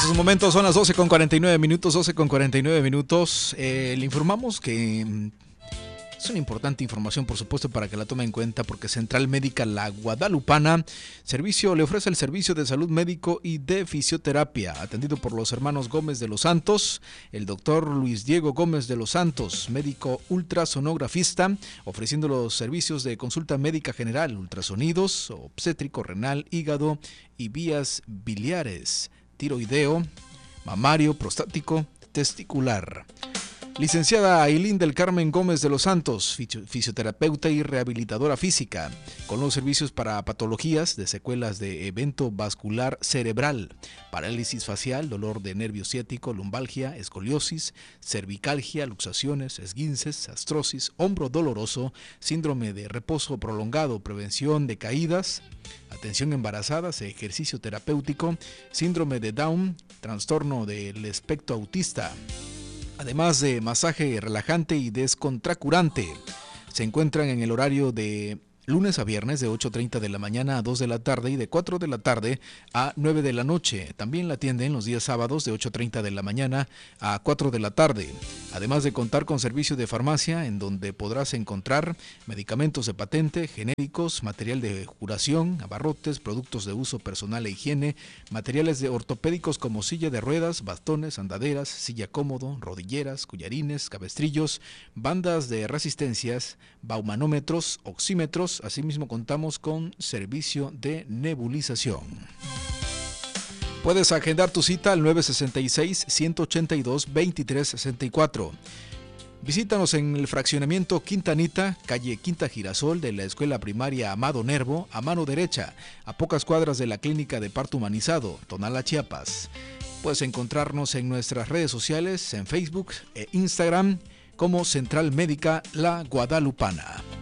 estos momentos son las 12:49, 12:49. Le informamos que es una importante información, por supuesto, para que la tome en cuenta, porque Central Médica La Guadalupana le ofrece el servicio de salud médico y de fisioterapia, atendido por los hermanos Gómez de los Santos, el doctor Luis Diego Gómez de los Santos, médico ultrasonografista, ofreciendo los servicios de consulta médica general, ultrasonidos, obstétrico, renal, hígado y vías biliares, tiroideo, mamario, prostático, testicular. Licenciada Ailín del Carmen Gómez de los Santos, fisioterapeuta y rehabilitadora física, con los servicios para patologías de secuelas de evento vascular cerebral, parálisis facial, dolor de nervio ciático, lumbalgia, escoliosis, cervicalgia, luxaciones, esguinces, astrosis, hombro doloroso, síndrome de reposo prolongado, prevención de caídas, atención a embarazadas, ejercicio terapéutico, síndrome de Down, trastorno del espectro autista. Además de masaje relajante y descontracturante. Se encuentran en el horario de lunes a viernes de 8:30 de la mañana a 2 de la tarde y de 4 de la tarde a 9 de la noche. También la atienden los días sábados de 8:30 de la mañana a 4 de la tarde. Además de contar con servicio de farmacia, en donde podrás encontrar medicamentos de patente, genéricos, material de curación, abarrotes, productos de uso personal e higiene, materiales de ortopédicos como silla de ruedas, bastones, andaderas, silla cómodo, rodilleras, collarines, cabestrillos, bandas de resistencias, baumanómetros, oxímetros. Asimismo contamos con servicio de nebulización. Puedes agendar tu cita al 966-182-2364. Visítanos en el fraccionamiento Quintanita, calle Quinta Girasol, de la Escuela Primaria Amado Nervo, a mano derecha, a pocas cuadras de la Clínica de Parto Humanizado, Tonalá, Chiapas. Puedes encontrarnos en nuestras redes sociales, en Facebook e Instagram, como Central Médica La Guadalupana.